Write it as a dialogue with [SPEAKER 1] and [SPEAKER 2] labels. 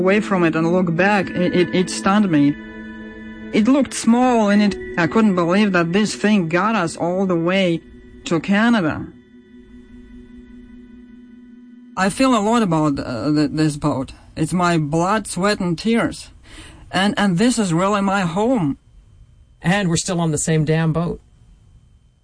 [SPEAKER 1] away from it and look back, it stunned me. It looked small, and I couldn't believe that this thing got us all the way to Canada. I feel a lot about this boat. It's my blood, sweat, and tears. And this is really my home.
[SPEAKER 2] And we're still on the same damn boat.